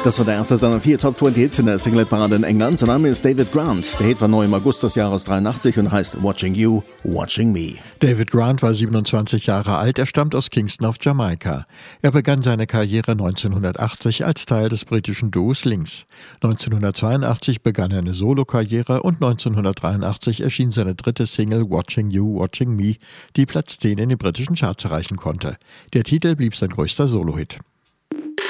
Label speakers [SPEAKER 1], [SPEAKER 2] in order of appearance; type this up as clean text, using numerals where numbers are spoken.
[SPEAKER 1] Das war der erste seiner 4 Top 20 Hits in der Singleparade in England. Sein Name ist David Grant. Der Hit war neu im August des Jahres 83 und heißt Watching You, Watching Me.
[SPEAKER 2] David Grant war 27 Jahre alt, er stammt aus Kingston auf Jamaika. Er begann seine Karriere 1980 als Teil des britischen Duos Lynx. 1982 begann er eine Solokarriere und 1983 erschien seine dritte Single Watching You, Watching Me, die Platz 10 in den britischen Charts erreichen konnte. Der Titel blieb sein größter Solohit.